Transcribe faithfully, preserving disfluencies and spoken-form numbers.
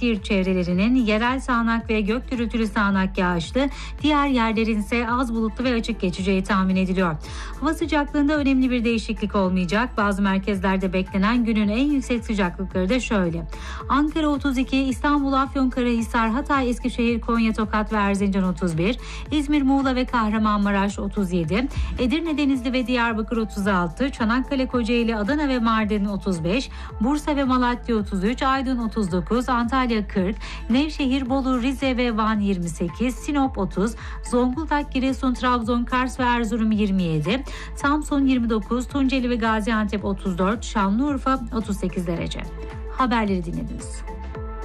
Siirt çevrelerinin yerel sağanak ve gök gürültülü sağanak yağışlı, diğer yerlerin ise az bulutlu ve açık geçeceği tahmin ediliyor. Hava sıcaklığında önemli bir değişiklik olmayacak. Bazı merkezlerde beklenen günün en yüksek sıcaklıkları da şöyle: Ankara otuz iki, İstanbul, Afyonkarahisar, Hatay, Eskişehir, Konya, Tokat ve Erzincan otuz bir, İzmir, Muğla ve Kahramanmaraş otuz yedi, Edirne, Denizli ve Diyarbakır otuz altı, Çanakkale, Kocaeli, Adana ve Mardin otuz beş, Bursa ve Malatya otuz üç, Aydın otuz dokuz, Antalya kırk, Nevşehir, Bolu, Rize ve Van yirmi sekiz, Sinop otuz, Zonguldak, Giresun, Trabzon, Kars ve Erzurum yirmi yedi, Samsun yirmi dokuz, Tunceli ve Gaziantep otuz dört, Şanlıurfa otuz sekiz derece. Haberleri dinlediniz.